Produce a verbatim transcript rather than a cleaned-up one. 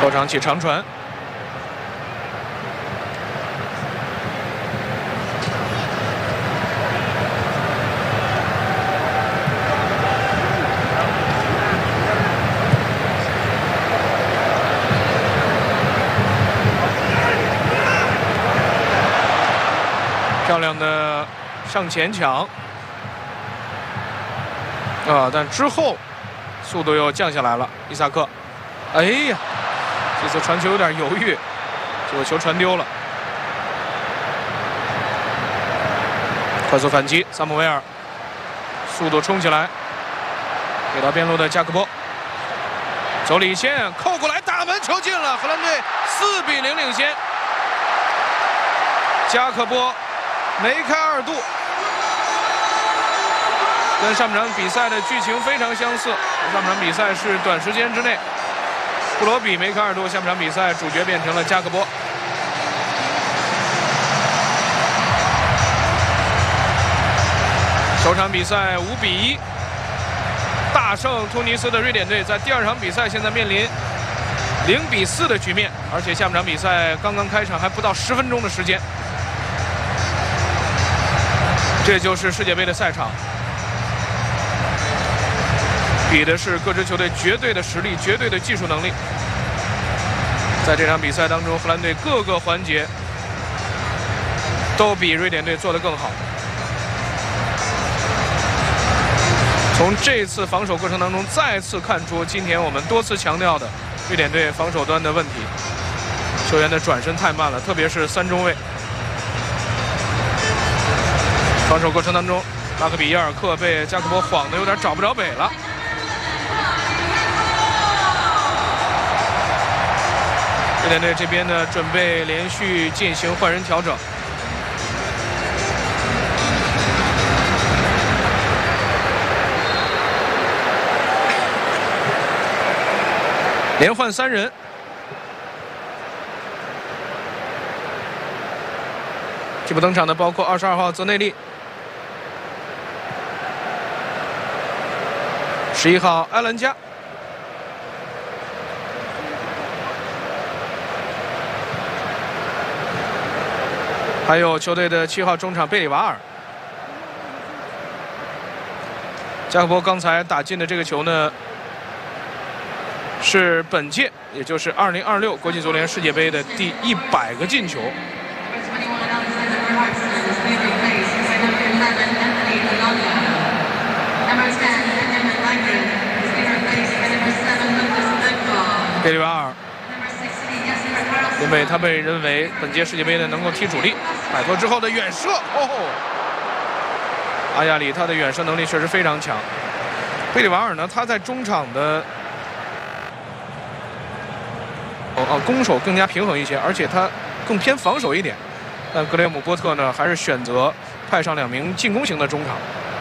后场起长传。 漂亮的上前抢啊！但之后速度又降下来了。伊萨克，哎呀，这次传球有点犹豫，结果球传丢了。快速反击，萨姆维尔速度冲起来，给到边路的加克波，走里线扣过来，打门，球进了，荷兰队四比零领先。加克波。 梅开二度，跟上半场比赛的剧情非常相似。上半场比赛是短时间之内，布罗比梅开二度，下半场比赛主角变成了加克波。首场比赛五比一大胜突尼斯的瑞典队，在第二场比赛现在面临零比四的局面，而且下半场比赛刚刚开场，还不到十分钟的时间。 这就是世界杯的赛场，比的是各支球队绝对的实力、绝对的技术能力。在这场比赛当中，荷兰队各个环节都比瑞典队做得更好。从这次防守过程当中，再次看出今天我们多次强调的瑞典队防守端的问题，球员的转身太慢了，特别是三中卫。 防守过程当中，拉克比耶尔克被加克波晃得有点找不着北了。瑞典队这边呢，准备连续进行换人调整。连换三人。 替补登场的包括二十二号泽内利、十一号埃兰加、还有球队的七号中场贝里瓦尔。加克波刚才打进的这个球呢，是本届，也就是二零二六国际足联世界杯的第一百个进球。 贝里瓦尔，因为他被认为本届世界杯呢能够踢主力，摆脱之后的远射，哦，阿亚里他的远射能力确实非常强。贝里瓦尔呢，他在中场的哦哦攻守更加平衡一些，而且他更偏防守一点。但格雷姆波特呢，还是选择派上两名进攻型的中场。